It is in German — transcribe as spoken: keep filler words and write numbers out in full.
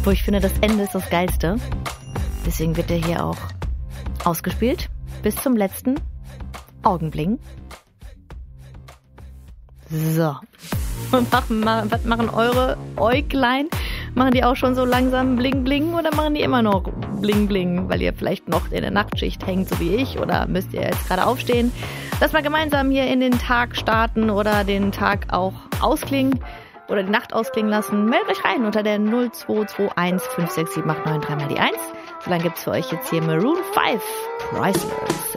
Wo ich finde, das Ende ist das Geilste. Deswegen wird der hier auch ausgespielt. Bis zum letzten Augenblick. So. Und machen, was machen eure Äuglein? Machen die auch schon so langsam Bling Bling oder machen die immer noch Bling Bling, weil ihr vielleicht noch in der Nachtschicht hängt, so wie ich, oder müsst ihr jetzt gerade aufstehen? Lass mal gemeinsam hier in den Tag starten oder den Tag auch ausklingen oder die Nacht ausklingen lassen. Meldet euch rein unter der null zwei zwei eins fünf sechs sieben acht neun drei mal die eins. So lange gibt's für euch jetzt hier Maroon fünf Priceless.